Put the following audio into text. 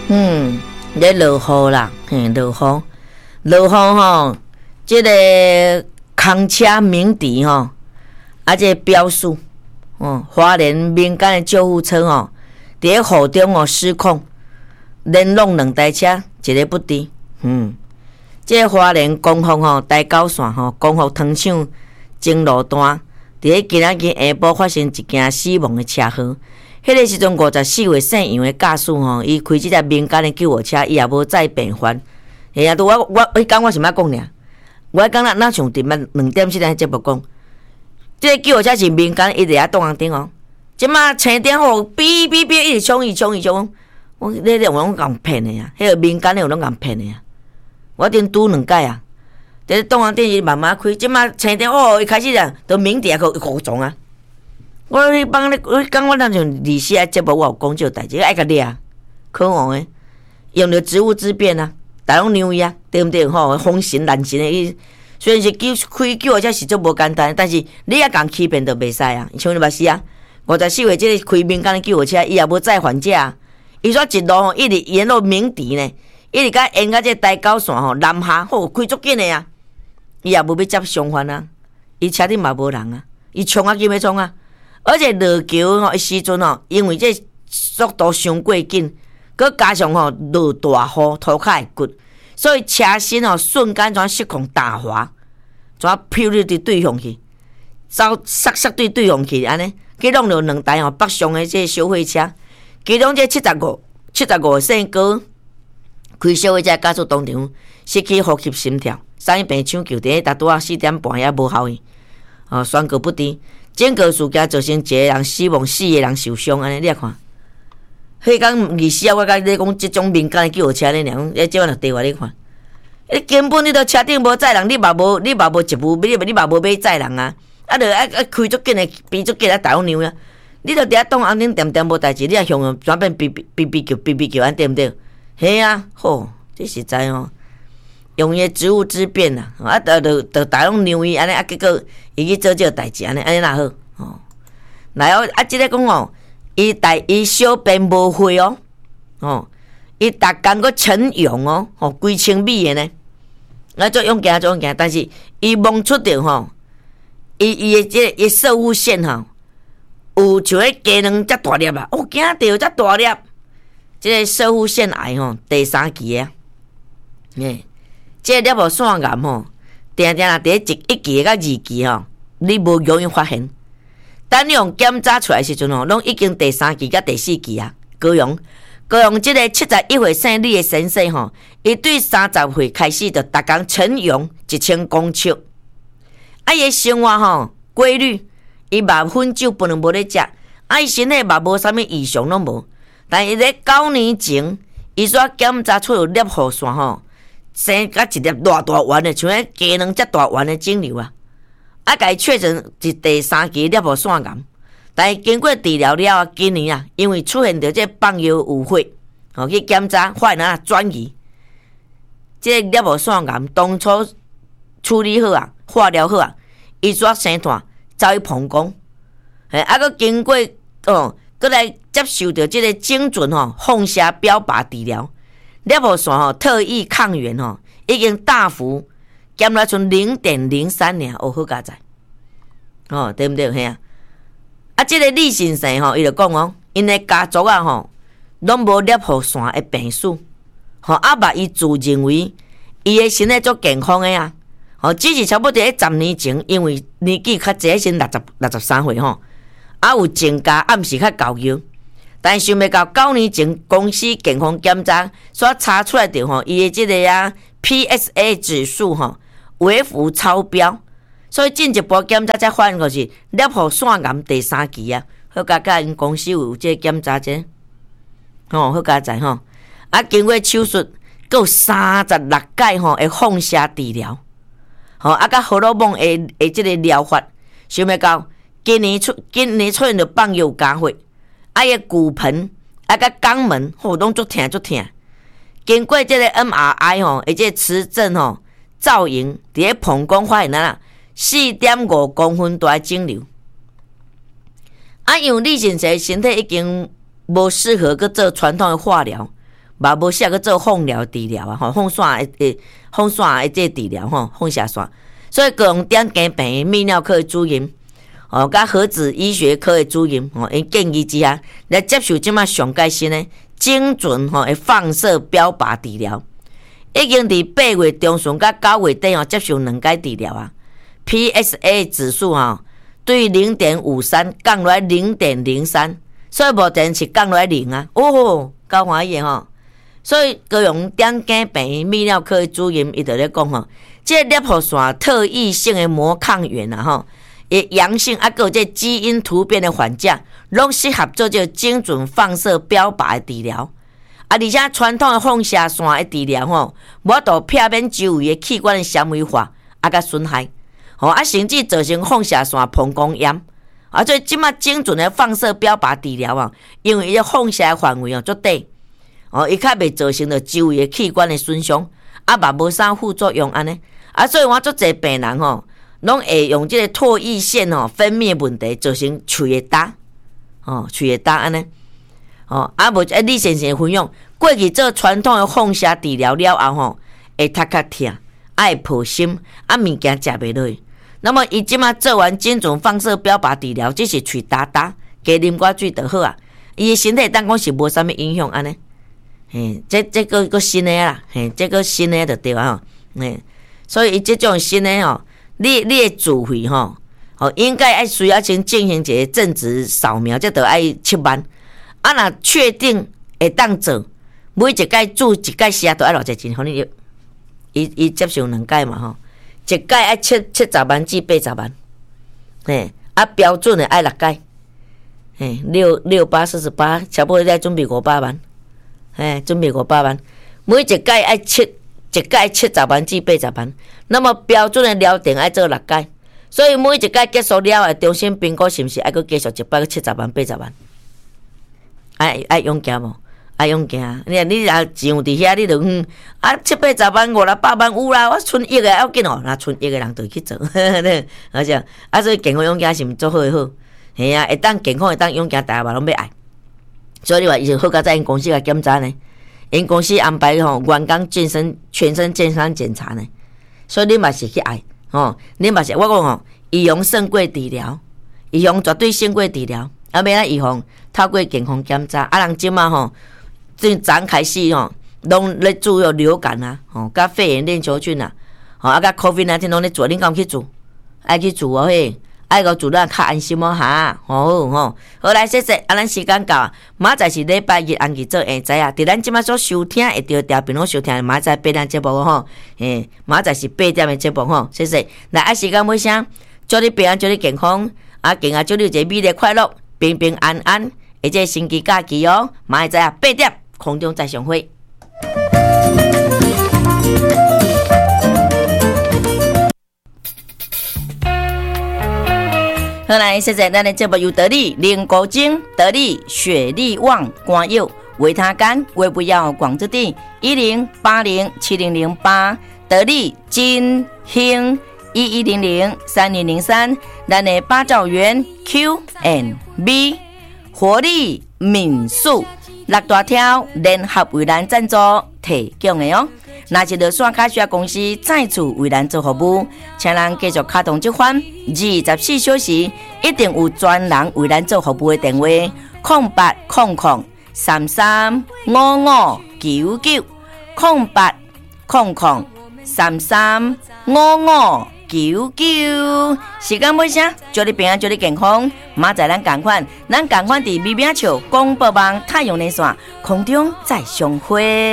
咧落雨啦，落雨吼，即个空车鸣笛吼，即个标示，花莲民间的救护车吼，伫咧雨中失控，连弄2台车，一个不治。即个花莲光复吼台九线吼，光复糖厂前路段，伫咧今仔日下晡发生一件死亡的车祸。迄个时阵54岁姓杨的驾驶吼，伊开即只民间的救护车，伊也无再变翻。嘿啊，我迄讲我是要讲尔，我讲咱上伫2点4点节目讲，即个救护车是民间一直在档顶哦。即马青点吼，哔哔哔一直冲，我你有拢共骗的啊，迄个民间的有拢共骗的啊。我顶拄2摆啊，伫档顶伊慢慢开，即马青点一开始啊，都鸣笛啊，互撞啊。我讲我那像历史节目，我有讲这代志，爱甲掠，可恶诶！用着职务之便啊，大拢牛伊啊，对毋对？风神难神诶！虽然是开救护车是足无简单，但是你也共欺骗就袂使啊！像你捌死啊！54岁即个开民间的救护车，伊也无载患者啊！伊说一路一直沿路鸣笛呢，一直甲沿到这台九线南下，开足紧诶啊！伊也无要接伤患啊，伊车顶嘛无人啊，伊冲啊，要冲啊！而且落桥的时阵因为这速度伤过紧，佮加上落大雨涂骹会骨，所以车身瞬间失控打滑，飘入伫对方去，走塞对方去安尼，去弄着2台北上的这小货车，其中这75岁哥开小货车驾驶当场失去呼吸心跳，送医病抢救，伫达拄啊4点半也无效用，宣告不治。整个事件造成1个人死亡，4个人受伤，安尼你来看。迄讲24啊，我甲你讲，即种民间的救护车呢，即款就地话你看。你根本你都车顶无载人，你嘛无一步，你嘛无买载人啊！就开足紧的，变足紧啊，大拢牛啊！你就伫遐当安定点无代志，你也向转变比叫安对毋对？嘿啊，这实在用伊职务之便啦，就大拢牛伊安尼结果伊去做这代志安尼哪好来即个讲伊小便无血伊逐工佫晨泳规身美的呢，做勇行，但是伊摸出着伊的这个射护线有像迄鸡卵遮大粒啊，惊着遮大粒，这个射护腺癌第3期啊，这个粒腺癌定定伫1期到2期你无容易发现。等你用检查出来时阵拢已经第3期到第4期啊。高雄这个71岁姓李的先生伊对30岁开始就逐工晨泳1000公尺，伊的生活规律，伊肉粉酒不能无咧食，伊身体嘛无啥物异常拢无，但伊咧9年前，伊所检查出有粒雨线生甲一粒偌大丸的，像迄鸡卵遮大丸的肿瘤啊！甲伊确诊是第3期粒雨腺癌，但是经过治疗了今年因为出现着这放药误会，去检查发现转移，这粒雨腺癌当初处理好化疗好伊煞生团走去膀胱，佫经过佫来接受着这个精准放射标靶治疗。粒雨线特异抗原已经大幅减了剩 0.03 尔，好佳哉，对毋对？嘿这个李先生伊就讲因的家族拢无粒雨线的病史，嘛伊自认为伊的身体足健康的只是差不多在10年前，因为年纪较济，先63岁有增加暗时较高腰。但想要到9年前，公司健康检查所查出来的伊的这个PSA 指数微幅超标，所以进一步检查才发现是粒雨腺癌第3期啊。好佳因公司有这个检查者，好佳哉经过手术，佫有36届的放射治疗，甲荷尔蒙的这个疗法，想要到今年出现着放药加血。伊的骨盆甲肛门拢足疼。经过这个 MRI 而且磁振造影，伫咧膀胱发现4.5公分大的肿瘤。因为李先生身体已经无适合去做传统的化疗， 嘛无适合做放疗治疗啊，吼，放线的这治疗吼，放射线。所以各用点睛病泌尿科的主任，甲核子医学科的主任，因建议之下来接受即马上改新的精准的放射标靶治疗。已经伫8月中旬甲9月底接受2阶治疗啊。PSA 指数对 0.53 降落来 0.03， 所以目前是降落来0啊。够欢喜吼。所以高雄点睛病泌尿科的主任伊就咧讲这个粒核线特异性的膜抗原伊阳性还有这基因突变的缓降，拢适合做这精准放射标靶的治疗。而且传统的放射线的治疗无法度避免周围的器官的纤维化甲损害，甚至造成放射线膀胱炎。所以即马精准的放射标靶治疗因为伊的放射的范围足大，伊较袂造成着周围的器官的损伤，嘛无啥副作用安尼。所以我足侪病人拢会用即个唾液腺分泌问题造成喙会焦，喙会焦安尼。无李先生分享，过去做传统的放射治疗了后会头壳痛，会破心，物件食袂落去。那么伊即马做完精准放射标靶治疗，只是喙焦焦，加啉寡水就好啊。伊的身体当讲是无啥物影响安尼。这个新的啦，这个新的就对啊。所以伊这种新的你的自费应该要需要先进行一个正值扫描，这就要7万。若确定会当做，每一届注一届时都要偌济钱，互你伊接受2届嘛一届要70万至80万，标准的要6届，6×8=48，差不多在准备500万，准备500万，每一届要70万至80万，那么标准的疗程要做6届，所以每一届结束了后，重新评估是毋是还佫继续170万、80万。爱勇行无？爱勇行。你若钱有伫遐，你就7、80万、500-600万有啦。我存1个要紧若存1个人就去做，而且所以健康勇行是毋做好好？会当健康会当勇行，大家嘛拢要爱。所以你话伊就好佳在因公司甲检查呢，因公司安排员工全身健康检查呢。所以你嘛是去爱你嘛是我讲预防胜过治疗，预防绝对胜过治疗。要来预防，透过健康检查，人即马从昨开始拢咧注入流感甲肺炎链球菌甲 COVID-19 拢咧做，恁敢去做？爱去做爱个做咱较安心哈。好来，谢谢，咱时间到，明仔是礼拜日，按去做下知啊。伫咱即马所收听会着调频拢收听，明仔8点节目明仔是8点的节目谢谢。来，时间尾声，祝你平安，祝你健康，健祝你一个美丽快乐。平平安安，而且星期假期明仔载8点空中再相会。好来，谢谢咱的节目由得力、灵果精、得力、雪力旺、光佑、维他甘、微不要广之地10807008，得力金兴11003003，咱的八兆元 Q&B 活力民宿6大条联合为咱赞助提供的若是落线卡需要公司再次为咱做服务，请咱继续卡动这款24小时一定有专人为咱做服务的电话0800335599 0800335599。时间尾声，祝你平安，祝你健康。明仔咱同款伫微名笑广播网太阳连线空中再相会。